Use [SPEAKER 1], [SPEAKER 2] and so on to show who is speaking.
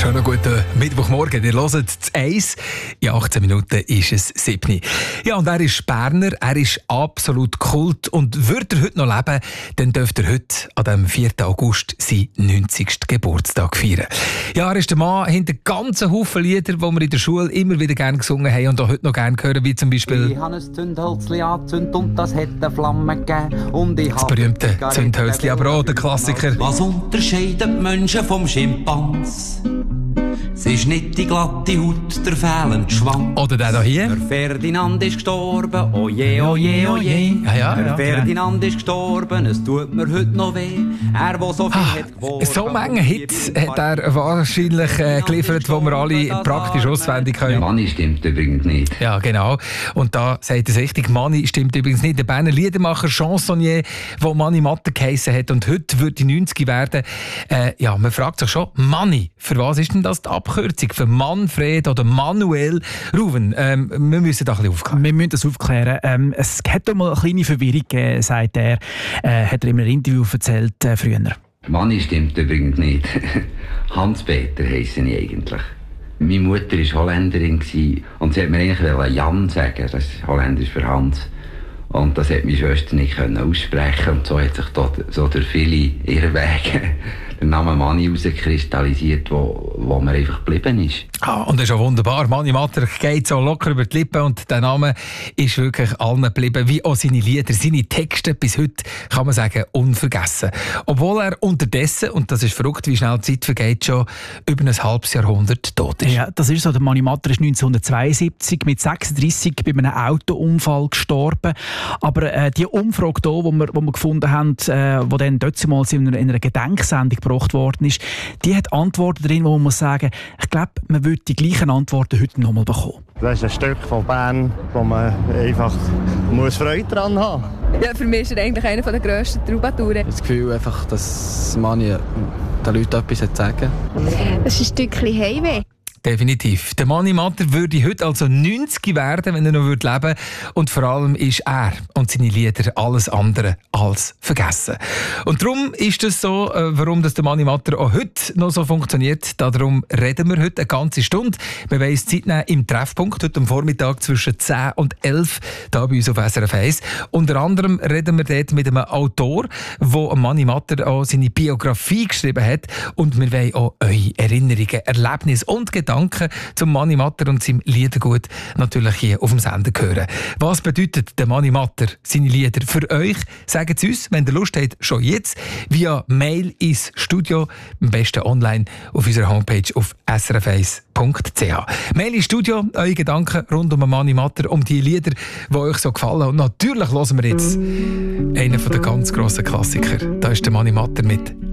[SPEAKER 1] Schönen guten Mittwochmorgen. Ihr hört das 1. In 18 Minuten ist es 7. Ja, und er ist Berner, er ist absolut Kult. Und würde er heute noch leben, dann dürfte er heute, an dem 4. August, seinen 90. Geburtstag feiern. Ja, er ist der Mann hinter ganzen Haufen Lieder, die wir in der Schule immer wieder gerne gesungen haben und auch heute noch gerne hören, wie zum Beispiel
[SPEAKER 2] ich habe ein Zündhölzli angezündet und das hat eine Flamme gegeben. Und ich
[SPEAKER 1] das berühmte Zündhölzli, aber auch der Klassiker.
[SPEAKER 2] Was unterscheidet Menschen vom Schimpans? Es ist nicht die glatte Haut, der fehlende Schwanz.
[SPEAKER 1] Oder der hier.
[SPEAKER 2] Der Ferdinand ist gestorben, oh je, oh je, oh je. Der Ferdinand ist gestorben, es tut mir heute noch weh. Er, der so viel hat gewonnen.
[SPEAKER 1] So viele Hits hat er wahrscheinlich geliefert, die wir alle praktisch auswendig können.
[SPEAKER 3] Manni stimmt übrigens nicht.
[SPEAKER 1] Ja, genau. Und da sagt es richtig, Manni stimmt übrigens nicht. Der Berner Liedermacher, Chansonnier, der Manni Matter geheissen hat und heute wird die 90 werden. Ja, man fragt sich schon, Manni, für was ist denn das die Abkürzung? Für Manfred oder Manuel Ruven? Wir müssen da ein bisschen aufklären.
[SPEAKER 4] Wir müssen das aufklären. Es hat doch mal eine kleine Verwirrung gegeben, sagt er. Hat er in einem Interview erzählt früher.
[SPEAKER 3] Manni stimmt übrigens nicht. Hans-Peter heisse ich eigentlich. Meine Mutter war Holländerin und sie hat mir eigentlich Jan sagen, das ist Holländisch für Hans. Und das hat meine Schwester nicht aussprechen und so hat sich dort, so durch viele Irrwege der Name Manni herauskristallisiert, wo mir einfach geblieben ist.
[SPEAKER 1] Und das ist auch wunderbar. Manni Matter geht so locker über die Lippen und der Name ist wirklich allen geblieben, wie auch seine Lieder, seine Texte bis heute, kann man sagen, unvergessen. Obwohl er unterdessen, und das ist verrückt, wie schnell die Zeit vergeht, schon über ein halbes Jahrhundert tot ist.
[SPEAKER 4] Ja, das ist so. Der Manni Matter ist 1972 mit 36 bei einem Autounfall gestorben. Aber die Umfrage hier, die wir gefunden haben, die dann damals in einer Gedenksendung gebracht worden ist, die hat Antworten drin, wo man muss sagen, ich glaube, man würde die gleichen Antworten heute noch mal bekommen.
[SPEAKER 5] Das ist ein Stück von Bern, wo man einfach Freude daran haben muss.
[SPEAKER 6] Ja, für mich ist er eigentlich einer der grössten Troubadours.
[SPEAKER 7] Das Gefühl, einfach, dass Manni den Leuten etwas zu sagen hat.
[SPEAKER 6] Das ist ein Stückchen Heimweh.
[SPEAKER 1] Definitiv. Der Manni Matter würde heute also 90 werden, wenn er noch leben würde. Und vor allem ist er und seine Lieder alles andere als vergessen. Und darum ist es so, warum das der Manni Matter auch heute noch so funktioniert. Darum reden wir heute eine ganze Stunde. Wir wollen uns Zeit nehmen im Treffpunkt, heute am Vormittag zwischen 10 und 11, hier bei uns auf SRF 1. Unter anderem reden wir dort mit einem Autor, der Manni Matter auch seine Biografie geschrieben hat. Und wir wollen auch eure Erinnerungen, Erlebnisse und Gedanken zum Manni Matter und seinem Liedergut natürlich hier auf dem Sender hören. Was bedeutet der Manni Matter, seine Lieder für euch? Sagt es uns, wenn ihr Lust habt, schon jetzt via Mail ins Studio, am besten online auf unserer Homepage auf srf1.ch. Mail ins Studio, eure Gedanken rund um den Manni Matter, um die Lieder, die euch so gefallen. Und natürlich hören wir jetzt einen der ganz grossen Klassiker. Da ist der Manni Matter mit